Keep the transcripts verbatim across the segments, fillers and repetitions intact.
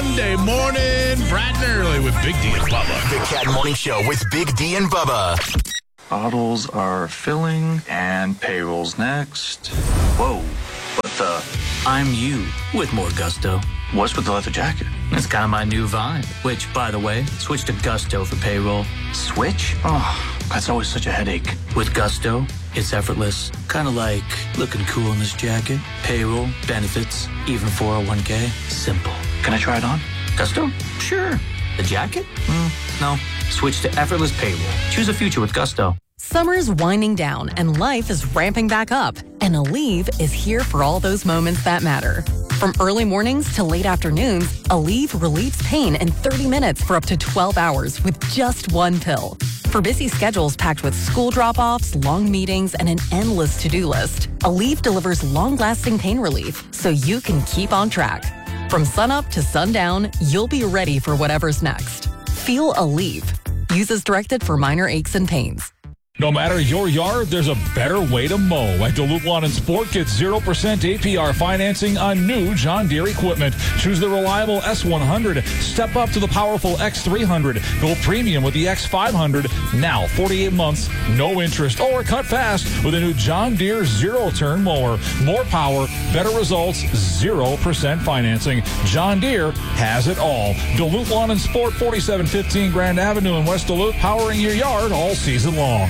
Monday morning, bright and early with Big D and Bubba. The Cat Morning Show with Big D and Bubba. Bottles are filling and payroll's next. Whoa, but the I'm you with more gusto. what's with the leather jacket? It's kind of my new vibe, which, by the way, switch to Gusto for payroll. Switch? Oh, that's always such a headache. With Gusto, it's effortless. Kind of like looking cool in this jacket. Payroll, benefits, even four oh one k. Simple. Can I try it on? Gusto? Sure. The jacket? Mm, no. Switch to effortless payroll. Choose a future with Gusto. Summer's winding down and life is ramping back up. And Aleve is here for all those moments that matter. From early mornings to late afternoons, Aleve relieves pain in thirty minutes for up to twelve hours with just one pill. For busy schedules packed with school drop-offs, long meetings, and an endless to-do list, Aleve delivers long-lasting pain relief so you can keep on track. From sunup to sundown, you'll be ready for whatever's next. Feel Aleve. Use as directed for minor aches and pains. No matter your yard, there's a better way to mow. At Duluth Lawn and Sport, get zero percent A P R financing on new John Deere equipment. Choose the reliable S one hundred. Step up to the powerful X three hundred. Go premium with the X five hundred. Now, forty-eight months, no interest. Or cut fast with a new John Deere zero-turn mower. More power, better results, zero percent financing. John Deere has it all. Duluth Lawn and Sport, forty-seven fifteen Grand Avenue in West Duluth, powering your yard all season long.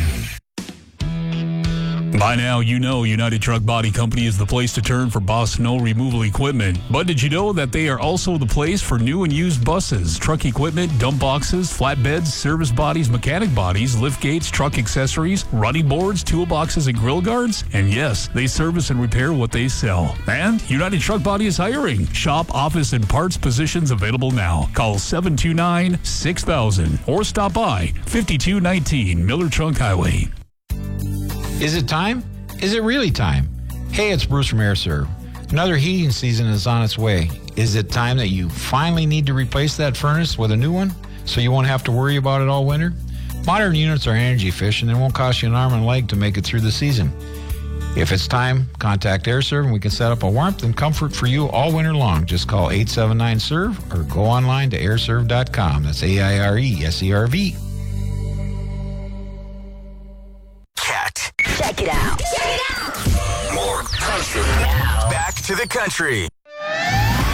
By now, you know United Truck Body Company is the place to turn for Boss snow removal equipment. But did you know that they are also the place for new and used buses, truck equipment, dump boxes, flatbeds, service bodies, mechanic bodies, lift gates, truck accessories, running boards, toolboxes, and grill guards? And yes, they service and repair what they sell. And United Truck Body is hiring. Shop, office, and parts positions available now. Call seven two nine, six thousand or stop by fifty-two nineteen Miller Trunk Highway. Is it time? Is it really time? Hey, it's Bruce from AirServe. Another heating season is on its way. Is it time that you finally need to replace that furnace with a new one so you won't have to worry about it all winter? Modern units are energy efficient and won't cost you an arm and a leg to make it through the season. If it's time, contact AirServe and we can set up a warmth and comfort for you all winter long. Just call eight seven nine S E R V or go online to air serve dot com. That's A I R E S E R V. Check it out. Check it out. More country. Now. Back to the country.